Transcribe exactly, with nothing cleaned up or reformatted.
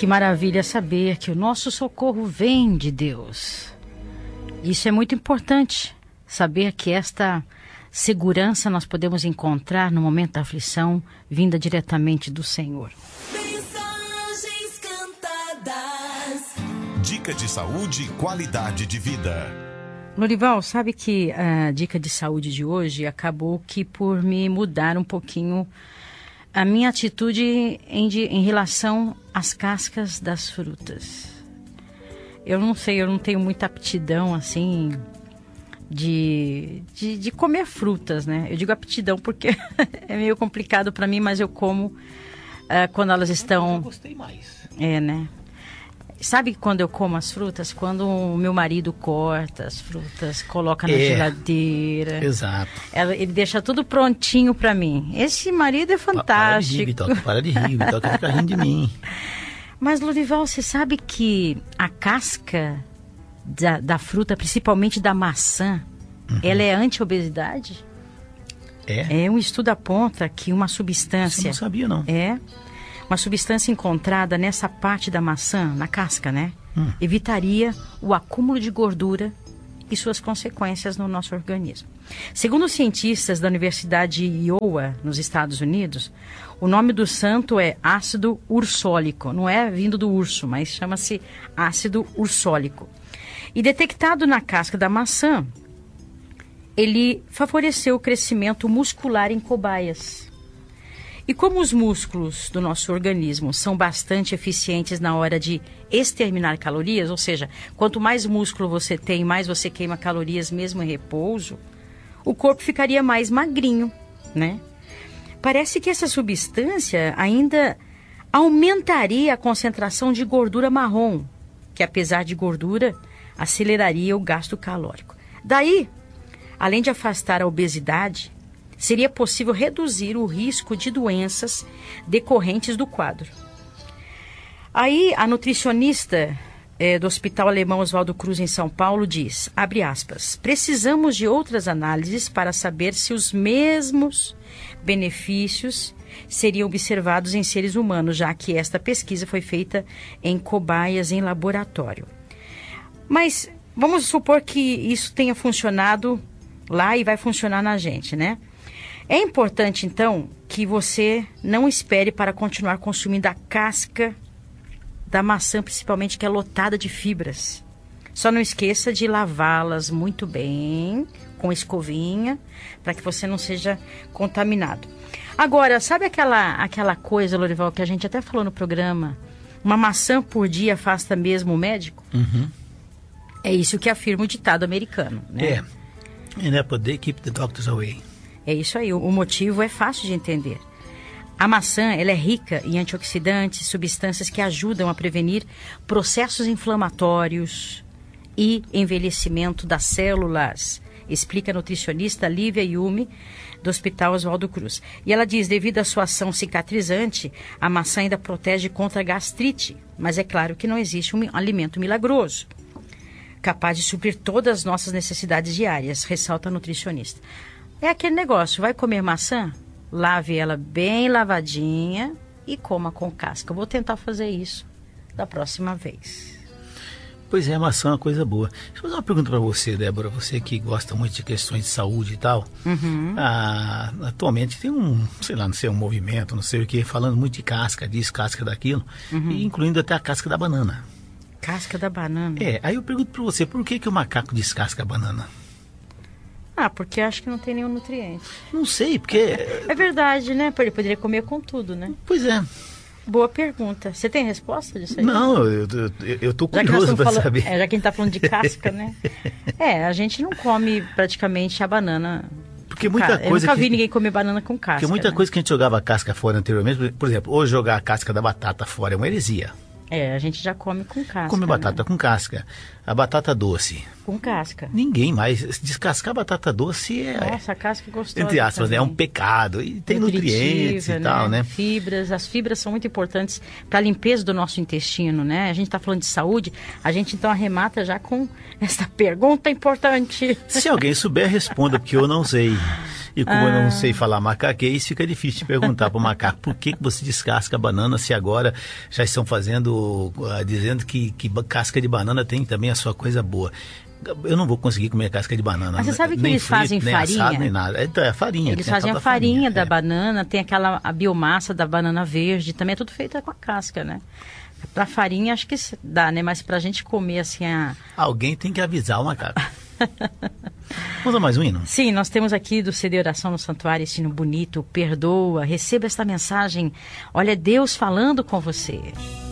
que maravilha saber que o nosso socorro vem de Deus. Isso é muito importante, saber que esta segurança nós podemos encontrar no momento da aflição, vinda diretamente do Senhor. Mensagens cantadas. Dica de saúde e qualidade de vida. Lorival, sabe que a dica de saúde de hoje acabou que por me mudar um pouquinho a minha atitude em, de, em relação às cascas das frutas. Eu não sei, eu não tenho muita aptidão, assim, de, de, de comer frutas, né? Eu digo aptidão porque é meio complicado para mim, mas eu como uh, quando elas estão... Eu gostei mais. É, né? Sabe quando eu como as frutas? Quando o meu marido corta as frutas, coloca na é, geladeira. Exato. Ela, ele deixa tudo prontinho para mim. Esse marido é fantástico. Para de rir, Vitória, para de rir, Vitória, fica rindo de mim. Mas, Lorival, você sabe que a casca da, da fruta, principalmente da maçã, uhum. ela é anti-obesidade? É? É, um estudo aponta que uma substância... Você não sabia, não. É, uma substância encontrada nessa parte da maçã, na casca, né? Hum. Evitaria o acúmulo de gordura e suas consequências no nosso organismo. Segundo os cientistas da Universidade de Iowa, nos Estados Unidos, o nome do santo é ácido ursólico. Não é vindo do urso, mas chama-se ácido ursólico. E detectado na casca da maçã, ele favoreceu o crescimento muscular em cobaias. E como os músculos do nosso organismo são bastante eficientes na hora de exterminar calorias, ou seja, quanto mais músculo você tem, mais você queima calorias mesmo em repouso, o corpo ficaria mais magrinho, né? Parece que essa substância ainda aumentaria a concentração de gordura marrom, que apesar de gordura, aceleraria o gasto calórico. Daí, além de afastar a obesidade, seria possível reduzir o risco de doenças decorrentes do quadro. Aí, a nutricionista é, do Hospital Alemão Oswaldo Cruz, em São Paulo, diz, abre aspas, precisamos de outras análises para saber se os mesmos benefícios seriam observados em seres humanos, já que esta pesquisa foi feita em cobaias em laboratório. Mas vamos supor que isso tenha funcionado lá e vai funcionar na gente, né? É importante, então, que você não espere para continuar consumindo a casca da maçã, principalmente que é lotada de fibras. Só não esqueça de lavá-las muito bem, com escovinha, para que você não seja contaminado. Agora, sabe aquela, aquela coisa, Lorival, que a gente até falou no programa? Uma maçã por dia afasta mesmo o médico? Uhum. É isso que afirma o ditado americano, né? É. And apple they keep the doctors away. É isso aí, o motivo é fácil de entender. A maçã, ela é rica em antioxidantes, substâncias que ajudam a prevenir processos inflamatórios e envelhecimento das células, explica a nutricionista Lívia Yumi, do Hospital Oswaldo Cruz. E ela diz, devido à sua ação cicatrizante, a maçã ainda protege contra a gastrite, mas é claro que não existe um alimento milagroso capaz de suprir todas as nossas necessidades diárias, ressalta a nutricionista. É aquele negócio, vai comer maçã? Lave ela bem lavadinha e coma com casca. Eu vou tentar fazer isso da próxima vez. Pois é, a maçã é uma coisa boa. Deixa eu fazer uma pergunta para você, Débora, você que gosta muito de questões de saúde e tal. Uhum. Ah, atualmente tem um, sei lá, não sei, um movimento, não sei o que, falando muito de casca disso, casca daquilo, uhum. e incluindo até a casca da banana. Casca da banana? É, aí eu pergunto para você, por que, que o macaco descasca a banana? Ah, porque acho que não tem nenhum nutriente. Não sei, porque... É verdade, né? Ele poderia comer com tudo, né? Pois é. Boa pergunta. Você tem resposta disso aí? Não, eu, eu, eu tô curioso para saber. É, já que a gente tá falando de casca, né? É, a gente não come praticamente a banana... Porque muita coisa eu coisa nunca vi que... ninguém comer banana com casca. Porque muita né? coisa que a gente jogava a casca fora anteriormente, por exemplo, hoje jogar a casca da batata fora é uma heresia. É, a gente já come com casca. Come batata né? com casca. A batata doce. Com casca. Ninguém mais. Descascar a batata doce é... Nossa, a casca é gostosa. Entre aspas, né? É um pecado. E tem nutrientes e tal, né? Fibras. As fibras são muito importantes para a limpeza do nosso intestino, né? A gente está falando de saúde, a gente então arremata já com essa pergunta importante. Se alguém souber, responda, porque eu não sei. E como ah. eu não sei falar macaquês, fica difícil de perguntar para o macaco por que, que você descasca a banana se agora já estão fazendo falando, uh, dizendo que, que casca de banana tem também a sua coisa boa. Eu não vou conseguir comer casca de banana. Mas você sabe que nem eles frito, fazem nem farinha? Assado, nem nada. É, é farinha. Eles tem a fazem tal a farinha, farinha da é. banana, tem aquela a biomassa da banana verde, também é tudo feito com a casca, né? Pra farinha acho que dá, né? Mas pra gente comer assim a... Alguém tem que avisar o macaco. Vamos a mais um hino? Sim, nós temos aqui do C D Oração no Santuário esse hino bonito, perdoa, receba esta mensagem. Olha Deus falando com você.